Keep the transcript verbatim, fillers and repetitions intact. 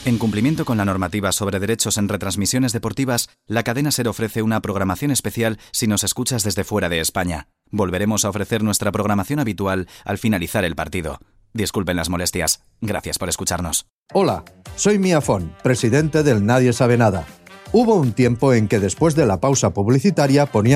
En cumplimiento con la normativa sobre derechos en retransmisiones deportivas, la cadena SER ofrece una programación especial si nos escuchas desde fuera de España. Volveremos a ofrecer nuestra programación habitual al finalizar el partido. Disculpen las molestias. Gracias por escucharnos. Hola, soy Mia Font, presidente del Nadie Sabe Nada. Hubo un tiempo en que después de la pausa publicitaria ponía